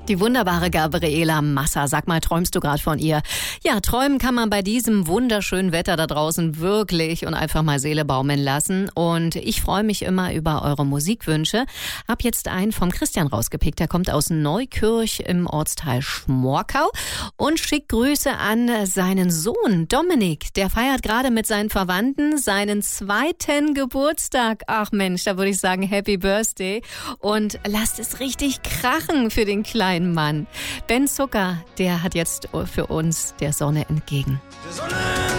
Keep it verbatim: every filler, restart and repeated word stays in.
Die wunderbare Gabriela Massa. Sag mal, träumst du gerade von ihr? Ja, träumen kann man bei diesem wunderschönen Wetter da draußen wirklich und einfach mal Seele baumeln lassen. Und ich freue mich immer über eure Musikwünsche. Hab jetzt einen vom Christian rausgepickt. Der kommt aus Neukirch im Ortsteil Schmorkau und schickt Grüße an seinen Sohn Dominik. Der feiert gerade mit seinen Verwandten seinen zweiten Geburtstag. Ach Mensch, da würde ich sagen Happy Birthday. Und lasst es richtig krachen für den kleinen Mann. Ben Zucker, der hat jetzt für uns der Sonne entgegen. Der Sonne